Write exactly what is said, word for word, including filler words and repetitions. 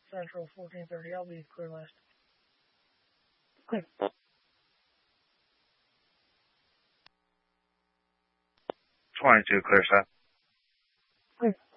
Central, fourteen thirty. I'll be clear last. Clear. twenty-two, clear set. Clear.